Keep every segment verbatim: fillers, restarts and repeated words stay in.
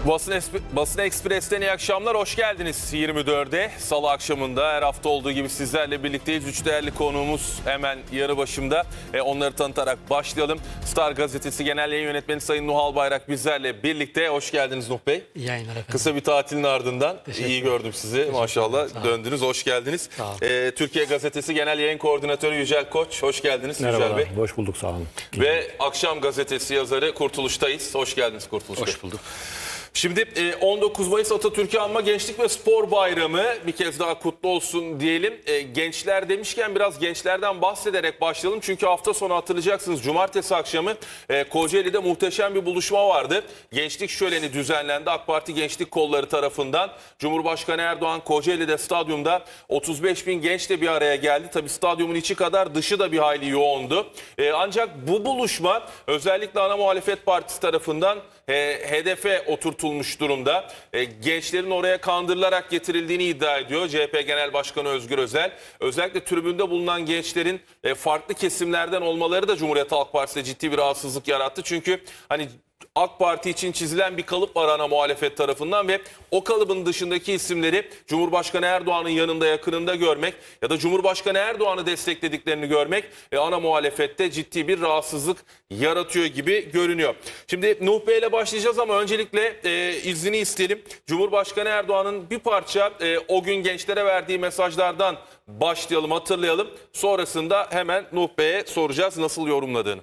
Basın, Esp- Basın Ekspres'ten iyi akşamlar, hoş geldiniz yirmi dörde. Salı akşamında her hafta olduğu gibi sizlerle birlikteyiz. Üç değerli konuğumuz hemen yanı başımda. E, onları tanıtarak başlayalım. Star Gazetesi Genel Yayın Yönetmeni Sayın Nuh Albayrak bizlerle birlikte. Hoş geldiniz Nuh Bey. İyi yayınlar efendim. Kısa bir tatilin ardından iyi gördüm sizi. Maşallah döndünüz, hoş geldiniz. E, Türkiye Gazetesi Genel Yayın Koordinatörü Yücel Koç, hoş geldiniz. Merhaba, Yücel Bey. hoş bulduk, sağ olun. Ve Akşam Gazetesi yazarı Kurtuluş'tayız. Hoş geldiniz Kurtuluş Bey. Hoş bulduk. Şimdi on dokuz Mayıs Atatürk'ü Anma Gençlik ve Spor Bayramı bir kez daha kutlu olsun diyelim. Gençler demişken biraz gençlerden bahsederek başlayalım. Çünkü hafta sonu hatırlayacaksınız cumartesi akşamı Kocaeli'de muhteşem bir buluşma vardı. Gençlik şöleni düzenlendi AK Parti Gençlik Kolları tarafından. Cumhurbaşkanı Erdoğan Kocaeli'de stadyumda otuz beş bin gençle bir araya geldi. Tabii stadyumun içi kadar dışı da bir hayli yoğundu. Ancak bu buluşma özellikle ana muhalefet partisi tarafından hedefe oturtulmuş durumda. E, gençlerin oraya kandırılarak getirildiğini iddia ediyor C H P Genel Başkanı Özgür Özel. Özellikle tribünde bulunan gençlerin e, farklı kesimlerden olmaları da Cumhuriyet Halk Partisi'ne ciddi bir rahatsızlık yarattı. Çünkü hani AK Parti için çizilen bir kalıp var ana muhalefet tarafından ve o kalıbın dışındaki isimleri Cumhurbaşkanı Erdoğan'ın yanında, yakınında görmek ya da Cumhurbaşkanı Erdoğan'ı desteklediklerini görmek e, ana muhalefette ciddi bir rahatsızlık yaratıyor gibi görünüyor. Şimdi Nuh Bey ile başlayacağız ama öncelikle e, iznini isteyelim. Cumhurbaşkanı Erdoğan'ın bir parça e, o gün gençlere verdiği mesajlardan başlayalım, hatırlayalım. Sonrasında hemen Nuh Bey'e soracağız nasıl yorumladığını.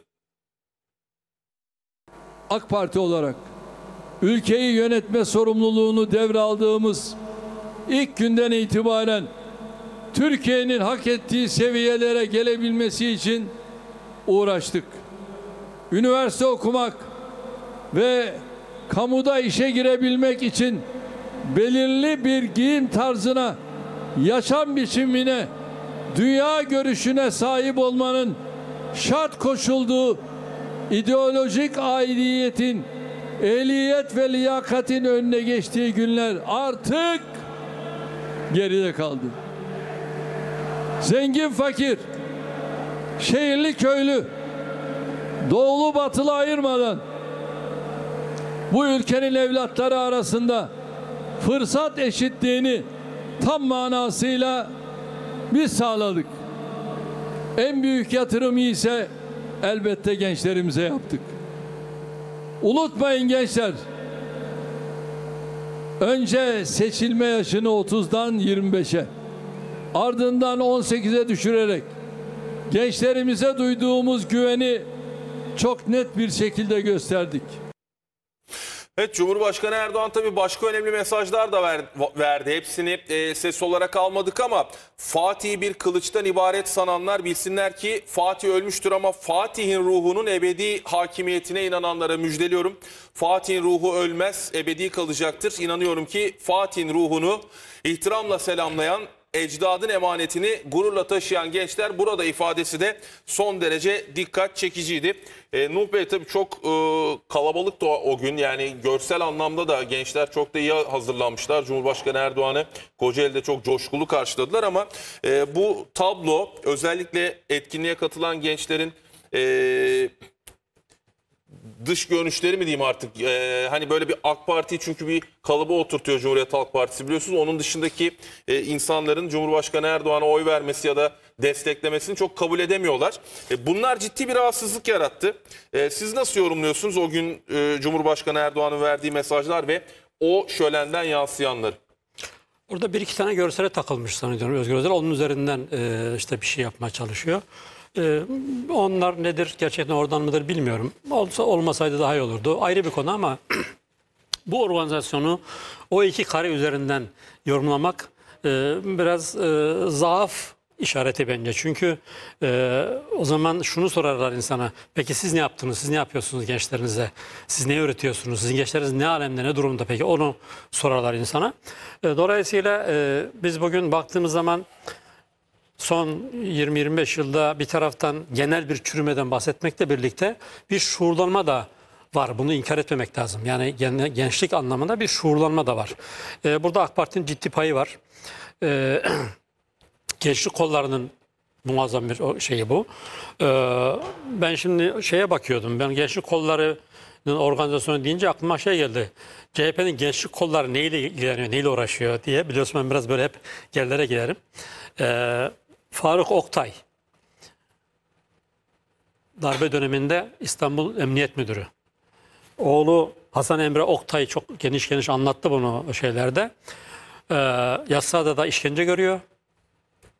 AK Parti olarak ülkeyi yönetme sorumluluğunu devraldığımız ilk günden itibaren Türkiye'nin hak ettiği seviyelere gelebilmesi için uğraştık. Üniversite okumak ve kamuda işe girebilmek için belirli bir giyim tarzına, yaşam biçimine, dünya görüşüne sahip olmanın şart koşulduğu ideolojik aidiyetin, ehliyet ve liyakatin önüne geçtiği günler artık geride kaldı. Zengin fakir, şehirli köylü, doğulu batılı ayırmadan bu ülkenin evlatları arasında fırsat eşitliğini tam manasıyla biz sağladık. En büyük yatırımı ise elbette gençlerimize yaptık. Unutmayın gençler, önce seçilme yaşını otuzdan yirmi beşe, ardından on sekize düşürerek gençlerimize duyduğumuz güveni çok net bir şekilde gösterdik. Evet, Cumhurbaşkanı Erdoğan tabii başka önemli mesajlar da ver, verdi. Hepsini e, ses olarak almadık ama Fatih'i bir kılıçtan ibaret sananlar bilsinler ki Fatih ölmüştür ama Fatih'in ruhunun ebedi hakimiyetine inananlara müjdeliyorum. Fatih'in ruhu ölmez, ebedi kalacaktır. İnanıyorum ki Fatih'in ruhunu ihtiramla selamlayan, ecdadın emanetini gururla taşıyan gençler burada ifadesi de son derece dikkat çekiciydi. E, Nuh Bey tabii çok e, kalabalıktı o, o gün, yani görsel anlamda da gençler çok da iyi hazırlanmışlar. Cumhurbaşkanı Erdoğan'ı Kocaeli'de çok coşkulu karşıladılar ama e, bu tablo özellikle etkinliğe katılan gençlerin E, dış görünüşleri mi diyeyim artık, ee, hani böyle bir AK Parti çünkü bir kalıba oturtuyor Cumhuriyet Halk Partisi, biliyorsunuz. Onun dışındaki e, insanların Cumhurbaşkanı Erdoğan'a oy vermesi ya da desteklemesini çok kabul edemiyorlar. E, bunlar ciddi bir rahatsızlık yarattı. E, siz nasıl yorumluyorsunuz o gün e, Cumhurbaşkanı Erdoğan'ın verdiği mesajlar ve o şölenden yansıyanları? Orada bir iki tane görsele takılmış sanıyorum Özgür Özel. Onun üzerinden e, işte bir şey yapmaya çalışıyor. Ee, onlar nedir, gerçekten oradan mıdır bilmiyorum. Olsa olmasaydı daha iyi olurdu. Ayrı bir konu ama bu organizasyonu o iki kare üzerinden yorumlamak e, biraz e, zaaf işareti bence. Çünkü e, o zaman şunu sorarlar insana. Peki siz ne yaptınız? Siz ne yapıyorsunuz gençlerinize? Siz ne öğretiyorsunuz? Sizin gençleriniz ne alemde, ne durumda peki? Onu sorarlar insana. E, dolayısıyla e, biz bugün baktığımız zaman son yirmi yirmi beş yılda bir taraftan genel bir çürümeden bahsetmekle birlikte bir şuurlanma da var. Bunu inkar etmemek lazım. Yani gençlik anlamında bir şuurlanma da var. Ee, burada AK Parti'nin ciddi payı var. Ee, gençlik kollarının muazzam bir şeyi bu. Ee, ben şimdi şeye bakıyordum. Ben gençlik kolları organizasyonu deyince aklıma şey geldi. C H P'nin gençlik kolları neyle ilgileniyor, neyle uğraşıyor diye. Biliyorsun ben biraz böyle hep yerlere girerim. Ee, Faruk Oktay, darbe döneminde İstanbul Emniyet Müdürü. Oğlu Hasan Emre Oktay çok geniş geniş anlattı bunu o şeylerde. Ee, Yassıada da işkence görüyor.